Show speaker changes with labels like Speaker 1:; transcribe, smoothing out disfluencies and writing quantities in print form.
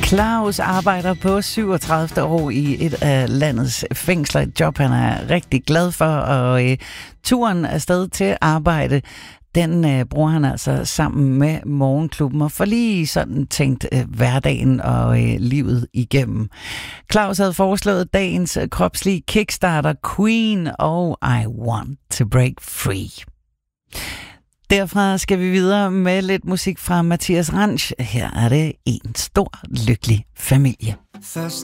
Speaker 1: Claus arbejder på 37. år i et af landets fængsler. Et job, han er rigtig glad for, og turen afsted til arbejde, den bruger han altså sammen med Morgenklubben og får lige sådan tænkt hverdagen og livet igennem. Claus havde foreslået dagens kropslige kickstarter Queen og I Want to Break Free. Derfra skal vi videre med lidt musik fra Mathias Ranch. Her er det En Stor Lykkelig Familie.
Speaker 2: Først